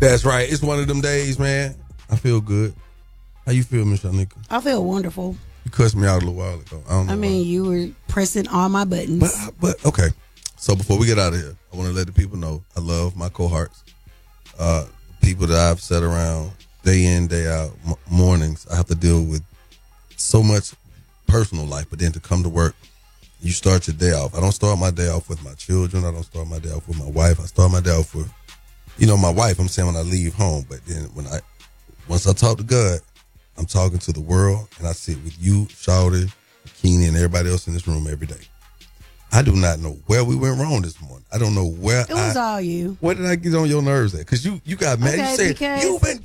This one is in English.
That's right. It's one of them days, man. I feel good. How you feel, Miss Shanika? I feel wonderful. You cussed me out a little while ago. I don't know. You were pressing all my buttons. But okay. So before we get out of here, I want to let the people know I love my cohorts. People that I've sat around day in, day out, mornings. I have to deal with so much personal life, but then to come to work, you start your day off. I don't start my day off with my children. I don't start my day off with my wife. I start my day off with, my wife. I'm saying when I leave home, but then once I talk to God, I'm talking to the world, and I sit with you, Shawty, Keenan, and everybody else in this room every day. I do not know where we went wrong this morning. I don't know where it was all you. Where did I get on your nerves at? Because you got mad. Okay, you said, you've been